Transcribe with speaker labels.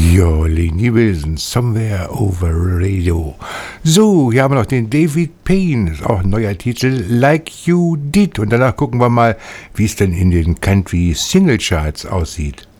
Speaker 1: Jo, Leni Wilson, Somewhere Over Radio. So, hier haben wir noch den David Payne, ist auch ein neuer Titel, Like You Did. Und danach gucken wir mal, wie es denn in den Country Single Charts aussieht.